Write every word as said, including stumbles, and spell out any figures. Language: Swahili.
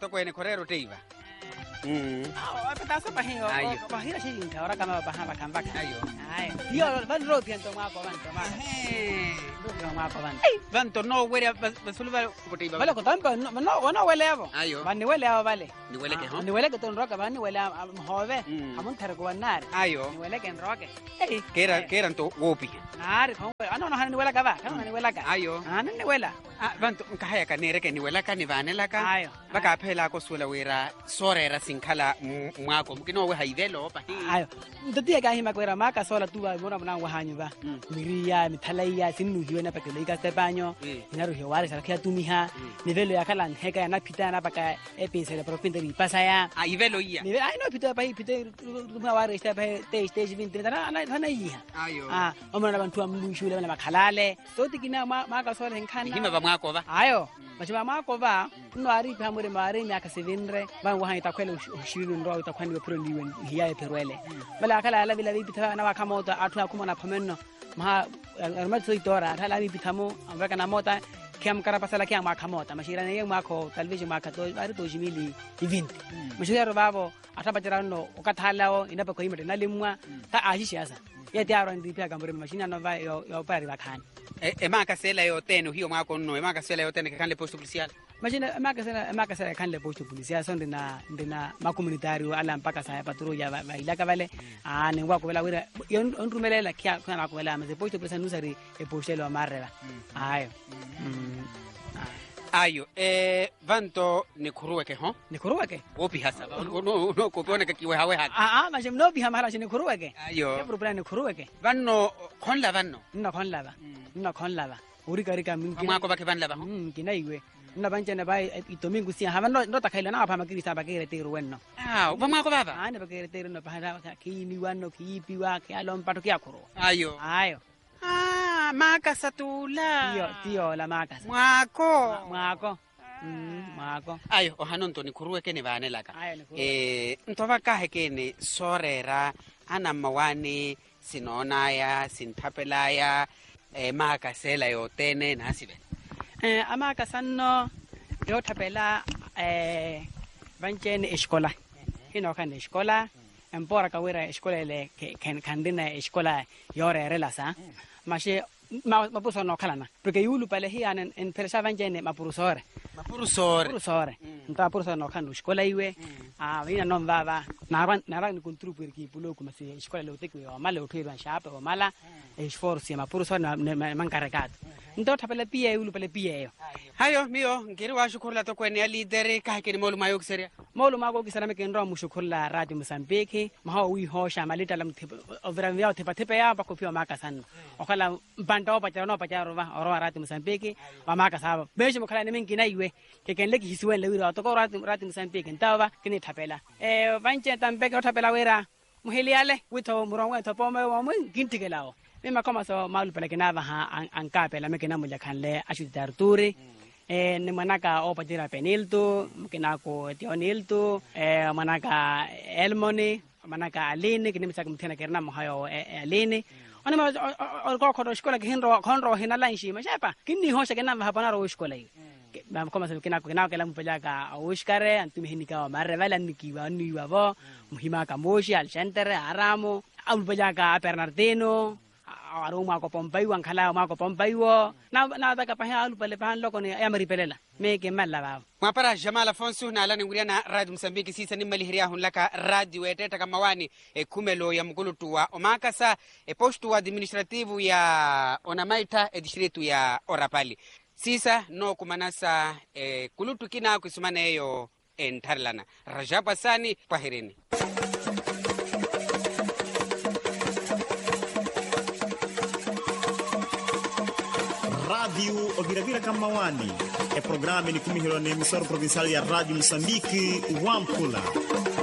toko ene korero teiva. Mm. Ah, pataso pahingo. Ayo. Pahira shinta ora kama bahamba kambaka. Ayo. Ayo. Yo van ropi ento mako van tomaka. Eh. Ropi mako van. Vanto no wele basulva koteiva. Vale ko tampa no no wele avo. Ayo. Van ni wele avo vale. Ni wele ke ho? Ni wele ke ton roka van ni wele hove. Mm. Amun tar ko nar. Ayo. Ni wele ken roke. Eh. Kera kera to wopi. Nar ko ano no han ni wele ka ba. Kan ni wele ka. Ayo. Ana ni wele. Ah, vanto nkahaya ka nere ke ni wela ka ni vanela ka. Ayo. Baka phela ko sula wera sorera sinkhala mwako mkino we haivelo pa. Ayo. Ndotia ka hima kwera maka sola tu ba bona mona wahanyu ba. Miria mithalaiya sinu hiwe na pakele ka tepanyo. Inaru hiware sala kia tumiha. Nivelo ya kala nheka ya na pita na baka epinse le propinte ri pasaya. Ah, ivelo iya. Nivel ai no pita pa pita tuma ware sta pa te stage vinte na na na iya. Ayo. Ah, omona bantu amlushule bana makhalale. So tikina maka sola nkhana. Hima ba mwako ba. Ayo. Machima mako ba no ari phamure mare mi akasevenre ba wa haita kwele ushilo ndo utakwani wepro liwe hiya eperwele bala kala ala bila bipitha na wakamota athu akumona phamenno ma armatso itora athala bipithamo amveka na mota kiam karapasala kiam makamota mashira ne mako talviji makato ari to jimili event mashira babo athabatirano ukathalao inapa ko imete nalimwa ta ajishasa yeti aro ndipya kambure mashina no va yo yo pari bakhani e maka sela yo teno hiyo mwako no e maka sela yo teno ke kanle posto policial mashina maka sela maka sela kanle posto policial so ndina ndina ma communitario ala mpaka sa patrulla va ilaka vale ah ne ngwa ko vela wira onrumelela kya kana ko vela ma posto policial nusari e postelo amarrela ayo ayo eh vanto ni kuruweke ho ni kuruweke opi hasa no no ko pone ke kiwe hawe haka ah ah mashem no biha mara ni kuruweke ayo ya problem ni kuruweke vanno khonla vanno nna khonla ba nna khonla ba uri kari ka mingi mako ba ke vanla ba ho mm kinaiwe nna banje na ba itomingu sia ha no no takhaila na apa makirisa ba kere tiro wenno ah ba mako baba ah ne ba kere tiro no ba ki ni wanno ki piwa ke alom pato kya kuro ayo ayo ah maka satula tio tio la maka mwako mwako mm mwako ayo ohanonto ni kuruweke ne vanela ka eh ntova kahe kene sorera ana mawani sinona ya sinthapela ya eh maka sela yo tene nasibe eh amaka sanno yo thapela eh banchene eskola hino kan eskola empora ka wera eskola le kan kandina eskola yore relasa mashe mapuso no khalana porque yulu pale hi anen en persa banchene mapurusore mapurusore mapurusore nta purusore no kan eskola iwe ah vina non baba na na ra ni contru per ki pulo come se eskola lo tekwe o mala o thwe shape o mala esforzi mapurusore na mancarregato ndo thapela pia yulu pale pia yo hayo mio ngiri wa shukurla to kwene leader ka ke molu mayo kseriya molu mago kisana me kendro mushukurla radio Mozambique maha wi hosha malita lam overa vya tepa tepa ya ba kopio maka sana okala banda pa tano pa taro va oro radio Mozambique wa maka saba beje mokala ne mingi na iwe ke ken leki hiswe le wira to ko radio radio Mozambique ntawa kini thapela eh banche tambeke thapela wira muheliale wito murongo to pome wa mun gintigelao mema kama so malu pele kenava ha ankapela me kena mulya khanle ashutar turi eh ne manaka o patira penilto kena ko tionilto eh manaka elmoni manaka aline kene misa kumthena kerna mohayo aline ona ma ko ko skola ke hinro khonro hinala nshi mashapa kinni hosha kena hapana ro skola yi ba kama so kena ko kena kala mpelaka aushkare antumi hinika wa marrevala nikiwa niwa bo muhima kamoshi al center aramo ampelaka Bernardino aro ma ko pompai wan khala ma ko pompai wo na na ta ka pa halu pale pa loko ne ya mari pelela me ke malla ba ma para Jamal Afonso na ala nguriya na radio Mozambique sisa ni mali hiria hunlaka radio eteta kama wani e kumelo ya mkulutua omakasa e postu administrativu ya Onamaita e distritu ya Orapali sisa no kumanasa e kulutu kina kusumane yo entarlana Rajab Sani pahirini Radio Ogiravira Kamawani e programma ni kumihiro ne emissora provincial ya Radio Moçambique Wampula.